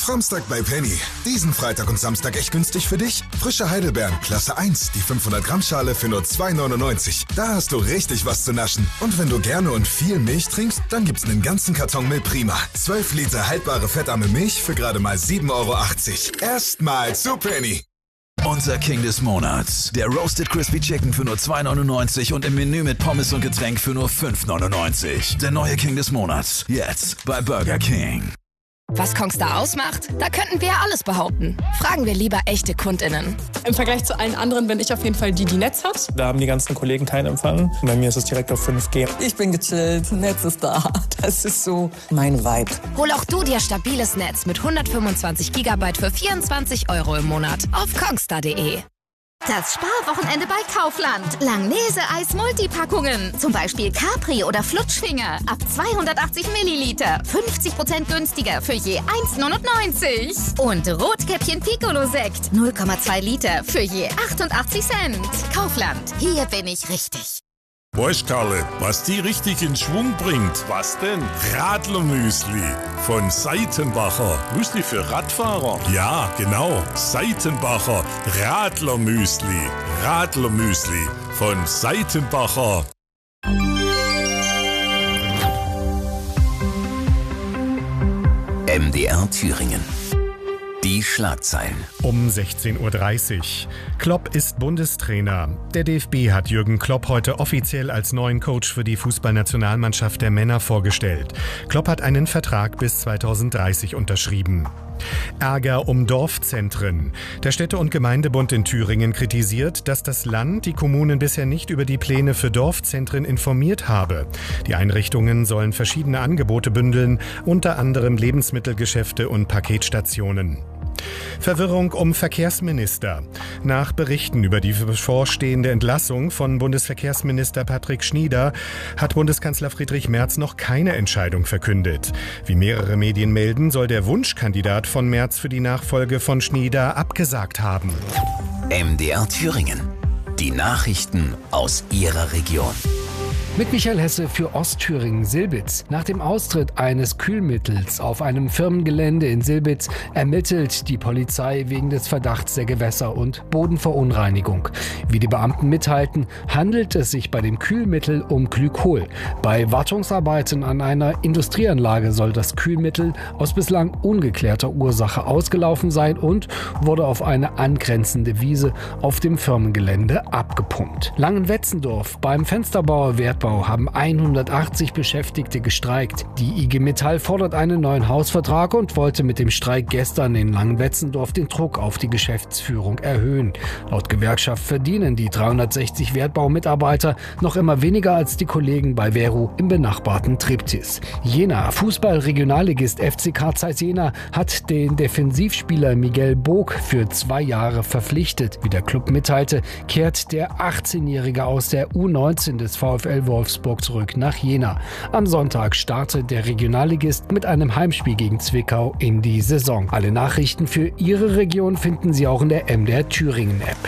Samstag bei Penny. Diesen Freitag und Samstag echt günstig für dich? Frische Heidelbeeren, Klasse 1, die 500 Gramm Schale für nur 2,99. Da hast du richtig was zu naschen. Und wenn du gerne und viel Milch trinkst, dann gibt's einen ganzen Karton Milch Prima. 12 Liter haltbare fettarme Milch für gerade mal 7,80 Euro. Erstmal zu Penny. Unser King des Monats. Der Roasted Crispy Chicken für nur 2,99 und im Menü mit Pommes und Getränk für nur 5,99. Der neue King des Monats. Jetzt bei Burger King. Was Kongstar ausmacht? Da könnten wir ja alles behaupten. Fragen wir lieber echte KundInnen. Im Vergleich zu allen anderen bin ich auf jeden Fall die Netz hat. Da haben die ganzen Kollegen keinen Empfang. Bei mir ist es direkt auf 5G. Ich bin gechillt, Netz ist da. Das ist so mein Vibe. Hol auch du dir stabiles Netz mit 125 GB für 24 Euro im Monat auf kongstar.de. Das Sparwochenende bei Kaufland. Langnese-Eis Multipackungen. Zum Beispiel Capri oder Flutschfinger. Ab 280 Milliliter. 50% günstiger für je 1,99. Und Rotkäppchen Piccolo-Sekt. 0,2 Liter für je 88 Cent. Kaufland. Hier bin ich richtig. Weißt Karle, was die richtig in Schwung bringt? Was denn? Radlermüsli von Seitenbacher. Müsli für Radfahrer? Ja, genau. Seitenbacher Radlermüsli. Radlermüsli von Seitenbacher. MDR Thüringen. Die Schlagzeilen. Um 16:30 Uhr. Klopp ist Bundestrainer. Der DFB hat Jürgen Klopp heute offiziell als neuen Coach für die Fußballnationalmannschaft der Männer vorgestellt. Klopp hat einen Vertrag bis 2030 unterschrieben. Ärger um Dorfzentren. Der Städte- und Gemeindebund in Thüringen kritisiert, dass das Land die Kommunen bisher nicht über die Pläne für Dorfzentren informiert habe. Die Einrichtungen sollen verschiedene Angebote bündeln, unter anderem Lebensmittelgeschäfte und Paketstationen. Verwirrung um Verkehrsminister. Nach Berichten über die bevorstehende Entlassung von Bundesverkehrsminister Patrick Schnieder hat Bundeskanzler Friedrich Merz noch keine Entscheidung verkündet. Wie mehrere Medien melden, soll der Wunschkandidat von Merz für die Nachfolge von Schnieder abgesagt haben. MDR Thüringen. Die Nachrichten aus Ihrer Region. Mit Michael Hesse für Ostthüringen Silbitz. Nach dem Austritt eines Kühlmittels auf einem Firmengelände in Silbitz ermittelt die Polizei wegen des Verdachts der Gewässer- und Bodenverunreinigung. Wie die Beamten mitteilten, handelt es sich bei dem Kühlmittel um Glykol. Bei Wartungsarbeiten an einer Industrieanlage soll das Kühlmittel aus bislang ungeklärter Ursache ausgelaufen sein und wurde auf eine angrenzende Wiese auf dem Firmengelände abgepumpt. Langenwetzendorf beim Fensterbauer Wertbau haben 180 Beschäftigte gestreikt. Die IG Metall fordert einen neuen Hausvertrag und wollte mit dem Streik gestern in Langenwetzendorf den Druck auf die Geschäftsführung erhöhen. Laut Gewerkschaft verdienen die 360 Wertbaumitarbeiter noch immer weniger als die Kollegen bei Veru im benachbarten Triptis. Jena, Fußball-Regionalligist FCK Zeiss Jena, hat den Defensivspieler Miguel Bog für 2 Jahre verpflichtet. Wie der Club mitteilte, kehrt der 18-Jährige aus der U19 des VfL Wolfsburg zurück nach Jena. Am Sonntag startet der Regionalligist mit einem Heimspiel gegen Zwickau in die Saison. Alle Nachrichten für Ihre Region finden Sie auch in der MDR Thüringen App.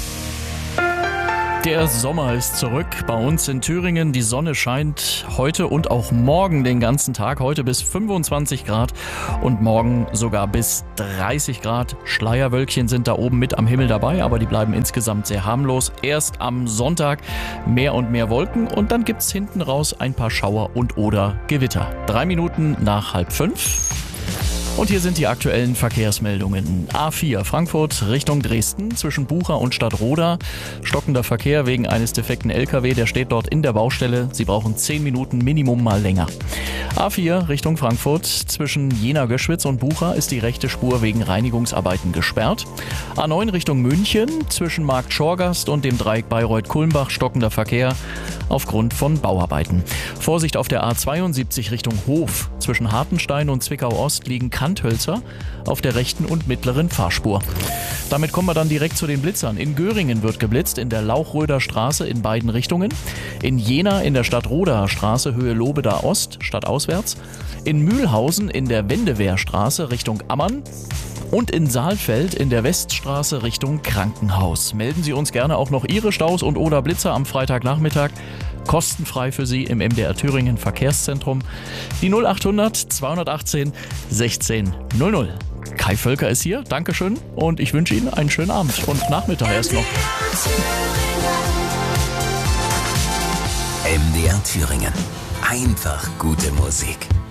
Der Sommer ist zurück bei uns in Thüringen. Die Sonne scheint heute und auch morgen den ganzen Tag. Heute bis 25 Grad und morgen sogar bis 30 Grad. Schleierwölkchen sind da oben mit am Himmel dabei, aber die bleiben insgesamt sehr harmlos. Erst am Sonntag mehr und mehr Wolken und dann gibt's hinten raus ein paar Schauer und oder Gewitter. 3 Minuten nach 4:30. Und hier sind die aktuellen Verkehrsmeldungen. A4 Frankfurt Richtung Dresden zwischen Bucha und Stadtroda. Stockender Verkehr wegen eines defekten LKW, der steht dort in der Baustelle. Sie brauchen 10 Minuten Minimum mal länger. A4 Richtung Frankfurt zwischen Jena-Göschwitz und Bucha ist die rechte Spur wegen Reinigungsarbeiten gesperrt. A9 Richtung München zwischen Markt Schorgast und dem Dreieck Bayreuth-Kulmbach stockender Verkehr aufgrund von Bauarbeiten. Vorsicht auf der A72 Richtung Hof. Zwischen Hartenstein und Zwickau-Ost liegen Kanthölzer auf der rechten und mittleren Fahrspur. Damit kommen wir dann direkt zu den Blitzern. In Göringen wird geblitzt, in der Lauchröder Straße in beiden Richtungen. In Jena in der Stadtroder Straße Höhe Lobeda Ost, stadtauswärts. In Mühlhausen in der Wendewehrstraße Richtung Ammann. Und in Saalfeld in der Weststraße Richtung Krankenhaus. Melden Sie uns gerne auch noch Ihre Staus und oder Blitzer am Freitagnachmittag. kostenfrei für Sie im MDR Thüringen Verkehrszentrum. Die 0800 218 1600. Kai Völker ist hier, Dankeschön und ich wünsche Ihnen einen schönen Abend und Nachmittag erst noch. MDR Thüringen. Einfach gute Musik.